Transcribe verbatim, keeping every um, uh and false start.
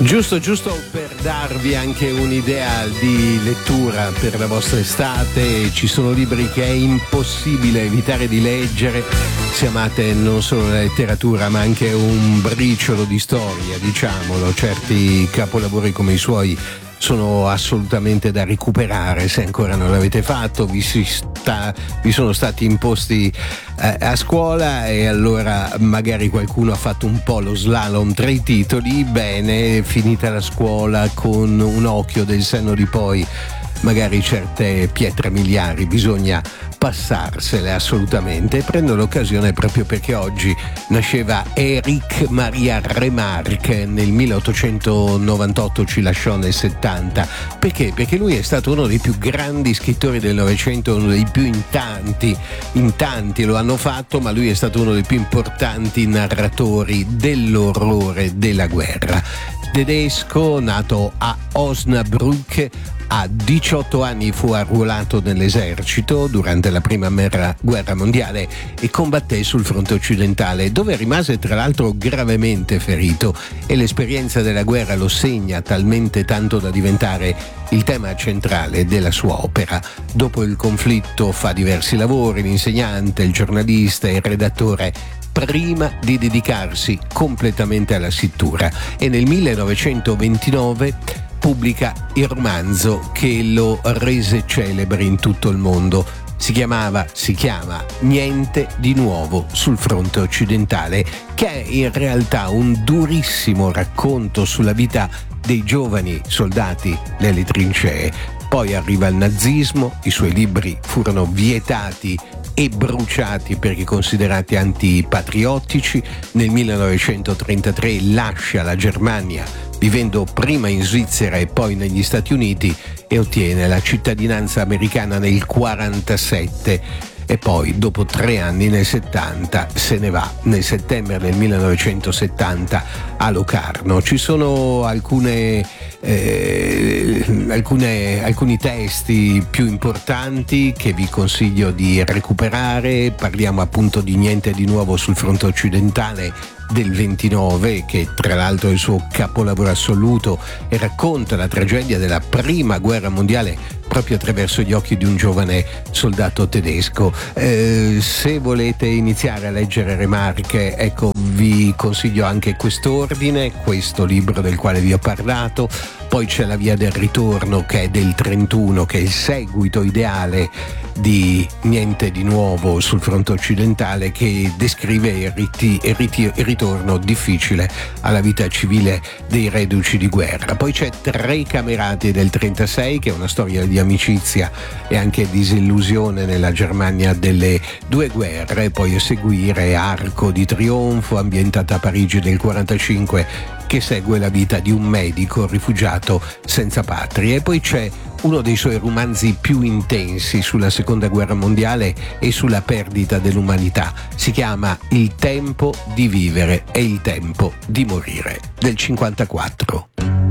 Giusto, giusto per darvi anche un'idea di lettura per la vostra estate. Ci sono libri che è impossibile evitare di leggere se amate non solo la letteratura ma anche un briciolo di storia, diciamolo. Certi capolavori come i suoi sono assolutamente da recuperare se ancora non l'avete fatto. Vi, si sta, vi sono stati imposti eh, a scuola e allora magari qualcuno ha fatto un po' lo slalom tra i titoli. Bene, finita la scuola, con un occhio del senno di poi, magari certe pietre miliari bisogna passarsele assolutamente. Prendo l'occasione proprio perché oggi nasceva Erich Maria Remarque. Nel milleottocentonovantotto ci lasciò nel settanta. Perché? Perché lui è stato uno dei più grandi scrittori del Novecento, uno dei più in tanti, in tanti lo hanno fatto, ma lui è stato uno dei più importanti narratori dell'orrore della guerra. Tedesco, nato a Osnabrück, a diciotto anni fu arruolato nell'esercito durante la prima guerra mondiale e combatté sul fronte occidentale, dove rimase tra l'altro gravemente ferito, e l'esperienza della guerra lo segna talmente tanto da diventare il tema centrale della sua opera. Dopo il conflitto fa diversi lavori: l'insegnante, il giornalista, il redattore, prima di dedicarsi completamente alla scrittura, e nel millenovecentoventinove pubblica il romanzo che lo rese celebre in tutto il mondo. Si chiamava, si chiama Niente di nuovo sul fronte occidentale, che è in realtà un durissimo racconto sulla vita dei giovani soldati nelle trincee. Poi arriva il nazismo, i suoi libri furono vietati e bruciati perché considerati antipatriottici. Nel millenovecentotrentatré lascia la Germania, vivendo prima in Svizzera e poi negli Stati Uniti, e ottiene la cittadinanza americana nel quarantasette. E poi dopo tre anni nel settanta se ne va, nel settembre del millenovecentosettanta, a Locarno. Ci sono alcune, eh, alcune, alcuni testi più importanti che vi consiglio di recuperare. Parliamo appunto di Niente di nuovo sul fronte occidentale del ventinove, che tra l'altro è il suo capolavoro assoluto e racconta la tragedia della prima guerra mondiale proprio attraverso gli occhi di un giovane soldato tedesco. Eh, se volete iniziare a leggere Remarque, ecco, vi consiglio anche quest'ordine, questo libro del quale vi ho parlato. Poi c'è La via del ritorno, che è del trentuno, che è il seguito ideale di Niente di nuovo sul fronte occidentale, che descrive il, riti, il, riti, il ritorno difficile alla vita civile dei reduci di guerra. Poi c'è Tre camerati del trentasei, che è una storia di amicizia e anche disillusione nella Germania delle due guerre. Poi a seguire Arco di trionfo, ambientata a Parigi del quarantacinque, che segue la vita di un medico rifugiato senza patria. E poi c'è uno dei suoi romanzi più intensi sulla seconda guerra mondiale e sulla perdita dell'umanità. Si chiama Il tempo di vivere e il tempo di morire, del cinquantaquattro.